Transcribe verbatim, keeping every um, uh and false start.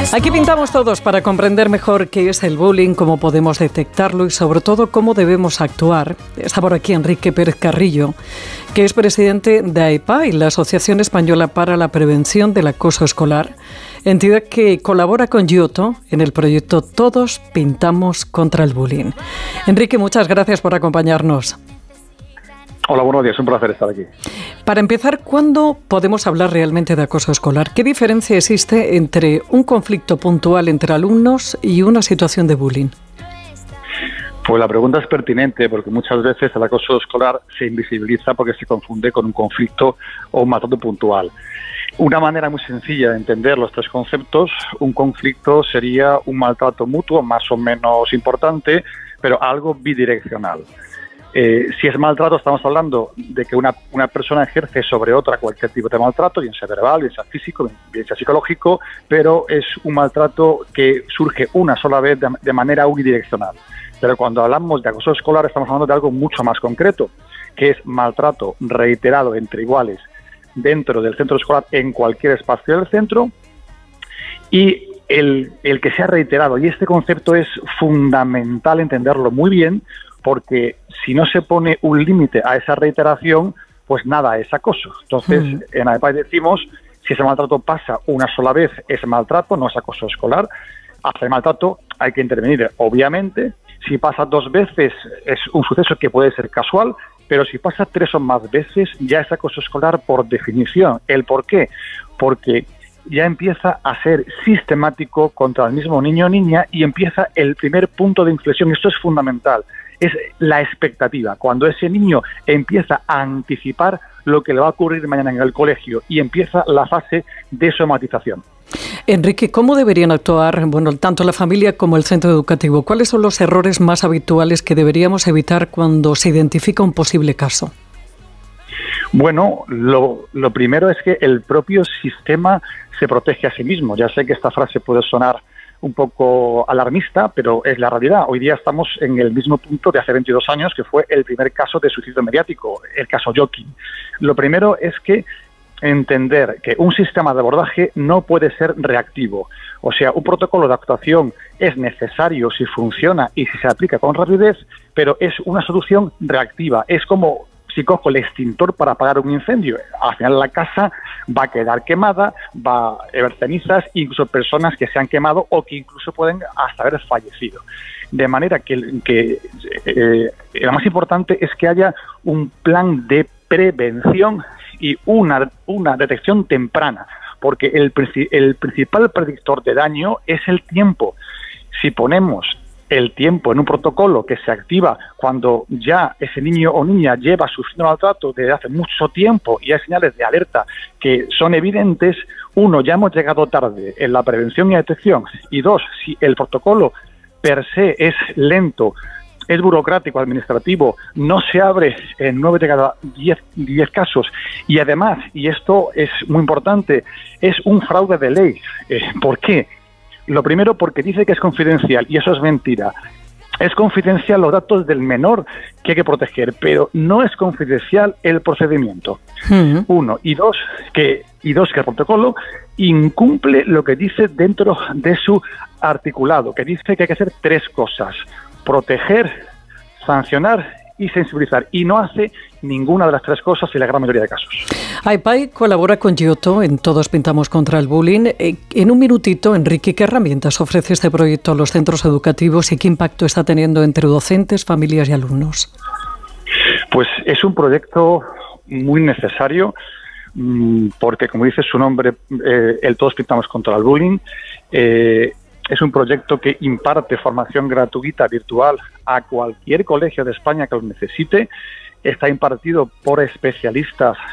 Aquí pintamos todos para comprender mejor qué es el bullying, cómo podemos detectarlo y sobre todo cómo debemos actuar. Está por aquí Enrique Pérez Carrillo, que es presidente de A E P A I, la Asociación Española para la Prevención del Acoso Escolar, entidad que colabora con Giotto en el proyecto Todos Pintamos contra el Bullying. Enrique, muchas gracias por acompañarnos. Hola, buenos días, un placer estar aquí. Para empezar, ¿cuándo podemos hablar realmente de acoso escolar? ¿Qué diferencia existe entre un conflicto puntual entre alumnos y una situación de bullying? Pues la pregunta es pertinente porque muchas veces el acoso escolar se invisibiliza porque se confunde con un conflicto o un maltrato puntual. Una manera muy sencilla de entender los tres conceptos: un conflicto sería un maltrato mutuo más o menos importante, pero algo bidireccional. Eh, si es maltrato, estamos hablando de que una, una persona ejerce sobre otra cualquier tipo de maltrato, bien sea verbal, bien sea físico, bien sea psicológico, pero es un maltrato que surge una sola vez de, de manera unidireccional. Pero cuando hablamos de acoso escolar estamos hablando de algo mucho más concreto, que es maltrato reiterado entre iguales dentro del centro escolar en cualquier espacio del centro, y el, el que sea reiterado. Y este concepto es fundamental entenderlo muy bien, porque si no se pone un límite a esa reiteración, pues nada es acoso. Entonces, mm. en A E P A I decimos, si ese maltrato pasa una sola vez, es maltrato, no es acoso escolar. Hasta el maltrato hay que intervenir, obviamente. Si pasa dos veces, es un suceso que puede ser casual, pero si pasa tres o más veces, ya es acoso escolar por definición. ¿El por qué? Porque ya empieza a ser sistemático contra el mismo niño o niña y empieza el primer punto de inflexión. Esto es fundamental. Es la expectativa, cuando ese niño empieza a anticipar lo que le va a ocurrir mañana en el colegio y empieza la fase de somatización. Enrique, ¿cómo deberían actuar, bueno, tanto la familia como el centro educativo? ¿Cuáles son los errores más habituales que deberíamos evitar cuando se identifica un posible caso? Bueno, lo, lo primero es que el propio sistema se protege a sí mismo. Ya sé que esta frase puede sonar un poco alarmista, pero es la realidad. Hoy día estamos en el mismo punto de hace veintidós años, que fue el primer caso de suicidio mediático, el caso Joaquín. Lo primero es que entender que un sistema de abordaje no puede ser reactivo. O sea, un protocolo de actuación es necesario si funciona y si se aplica con rapidez, pero es una solución reactiva. Es como si cojo el extintor para apagar un incendio. Al final la casa va a quedar quemada, va a haber cenizas, incluso personas que se han quemado o que incluso pueden hasta haber fallecido. De manera que, que eh, lo más importante es que haya un plan de prevención y una, una detección temprana, porque el, el principal predictor de daño es el tiempo. Si ponemos el tiempo en un protocolo que se activa cuando ya ese niño o niña lleva sufriendo maltrato desde hace mucho tiempo y hay señales de alerta que son evidentes, uno, ya hemos llegado tarde en la prevención y detección, y dos, si el protocolo per se es lento, es burocrático, administrativo, no se abre en nueve de cada diez casos, y además, y esto es muy importante, es un fraude de ley. Eh, ¿Por qué? Lo primero, porque dice que es confidencial, y eso es mentira. Es confidencial los datos del menor que hay que proteger, pero no es confidencial el procedimiento. Uh-huh. Uno. Y dos, que y dos que el protocolo incumple lo que dice dentro de su articulado, que dice que hay que hacer tres cosas: proteger, sancionar y sensibilizar, y no hace ninguna de las tres cosas en la gran mayoría de casos. A E P A I colabora con Giotto en Todos Pintamos contra el Bullying. En un minutito, Enrique, ¿qué herramientas ofrece este proyecto a los centros educativos y qué impacto está teniendo entre docentes, familias y alumnos? Pues es un proyecto muy necesario porque, como dice su nombre, eh, el Todos Pintamos contra el Bullying, eh, es un proyecto que imparte formación gratuita virtual a cualquier colegio de España que lo necesite. Está impartido por especialistas